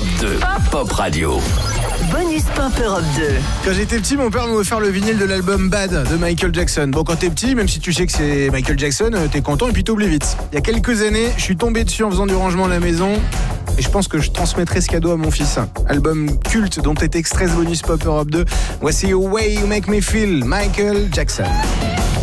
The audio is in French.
Europe 2, Pop Radio. Bonus Pop Europe 2. Quand j'étais petit, mon père m'a offert le vinyle de l'album Bad de Michael Jackson. Bon, quand t'es petit, même si tu sais que c'est Michael Jackson, t'es content et puis t'oublies vite. Il y a quelques années, je suis tombé dessus en faisant du rangement à la maison et je pense que je transmettrai ce cadeau à mon fils. Album culte dont est extrait ce Bonus Pop Europe 2. Voici A Way You Make Me Feel, Michael Jackson.